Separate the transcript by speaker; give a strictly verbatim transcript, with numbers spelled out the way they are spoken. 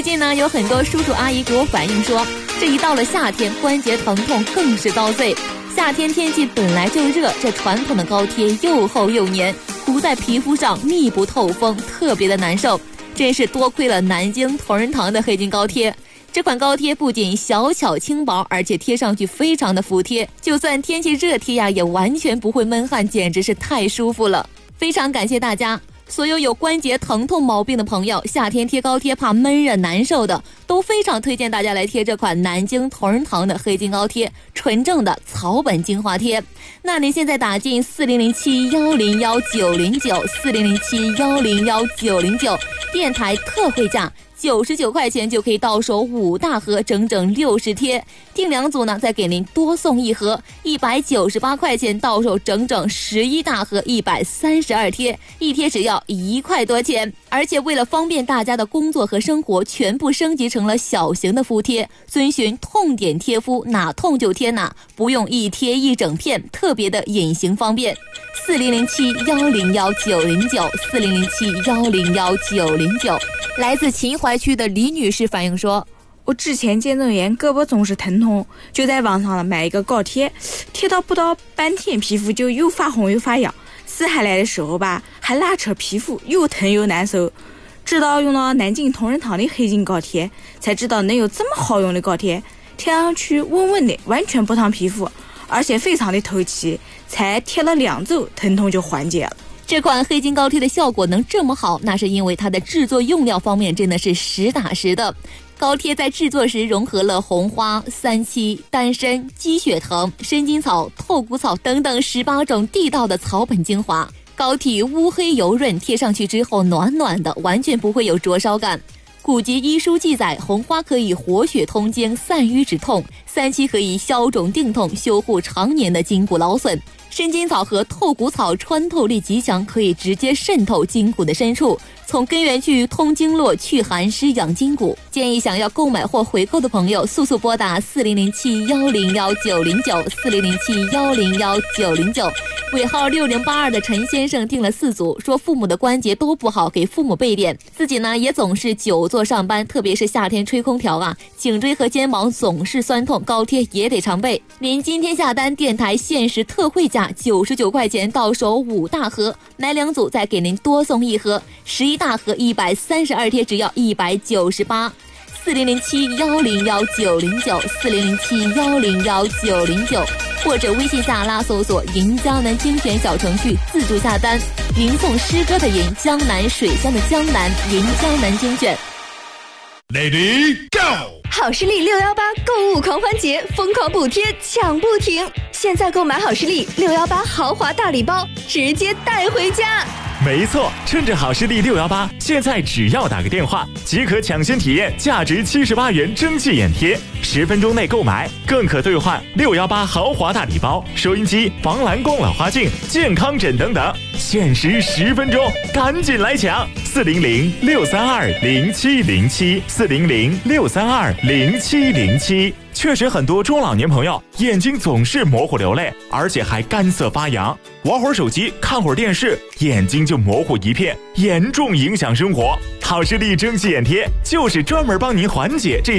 Speaker 1: 近呢，有很多叔叔阿姨给我反映说，这一到了夏天，关节疼痛更是遭罪。夏天天气本来就热，这传统的高贴又厚又黏，糊在皮肤上密不透风，特别的难受。真是多亏了南京同仁堂的黑金高贴。这款高贴不仅小巧轻薄，而且贴上去非常的服帖，就算天气热贴呀，也完全不会闷汗，简直是太舒服了。非常感谢大家，所有有关节疼痛毛病的朋友，夏天贴高贴怕闷热难受的，都非常推荐大家来贴这款南京同仁堂的黑金高贴，纯正的草本精华贴。那您现在打进四零零七幺零幺九零九四零零七幺零幺九零九，电台特惠价九十九块钱就可以到手五大盒，整整六十贴。订两组呢，再给您多送一盒，一百九十八块钱到手整整十一大盒，一百三十二贴，一贴只要一块多钱。而且为了方便大家的工作和生活，全部升级成了小型的敷贴，遵循痛点贴敷，哪痛就贴哪，不用一贴一整片，特别的隐形方便。四零零七幺零幺九零九四零零七幺零幺九零九。来自秦淮区的李女士反映说，
Speaker 2: 我之前肩周炎，胳膊总是疼痛，就在网上买一个膏贴，贴到不到半天，皮肤就又发红又发痒，撕下来的时候吧，还拉扯皮肤，又疼又难受。直到用了南京同仁堂的黑金膏贴，才知道能有这么好用的膏贴，贴上去温温的，完全不烫皮肤，而且非常的透气，才贴了两周，疼痛就缓解了。
Speaker 1: 这款黑金高贴的效果能这么好，那是因为它的制作用料方面真的是实打实的。高贴在制作时融合了红花、三七、丹参、鸡血藤、生筋草、透骨草等等十八种地道的草本精华，膏体乌黑油润，贴上去之后暖暖的，完全不会有灼烧感。古籍医书记载，红花可以活血通经、散瘀止痛，三七可以消肿定痛、修护常年的筋骨劳损，生筋草和透骨草穿透力极强，可以直接渗透筋骨的深处，从根源去通经络、去寒湿、养筋骨。建议想要购买或回购的朋友，速速拨打四零零七幺零幺九零九四零零七幺零幺九零九。尾号六零八二的陈先生订了四组，说父母的关节都不好，给父母备点。自己呢也总是久坐上班，特别是夏天吹空调啊，颈椎和肩膀总是酸痛，高贴也得常备。您今天下单，电台限时特惠价九十九块钱到手五大盒，买两组再给您多送一盒，十一大盒一百三十二贴，只要一百九十八。四零零七幺零幺九零九四零零七幺零幺九零九，或者微信下拉搜索银江南精选小程序自助下单，吟诵诗歌的吟，江南水乡的江南，银江南精选。
Speaker 3: Lady Go！
Speaker 4: 好视力六一八购物狂欢节，疯狂补贴抢不停！现在购买好视力六一八豪华大礼包，直接带回家。
Speaker 3: 没错，趁着好视力六一八，现在只要打个电话，即可抢先体验价值七十八元蒸汽眼贴，十分钟内购买更可兑换六一八豪华大礼包、收音机、防蓝光老花镜、健康枕等等，限时十分钟，赶紧来抢！四零零六三二零七零七四零零六三二零七零七。确实，很多中老年朋友眼睛总是模糊流泪，而且还干涩发痒，玩会儿手机、看会儿电视，眼睛就模糊一片，严重影响生活。好视力蒸汽眼贴就是专门帮您缓解这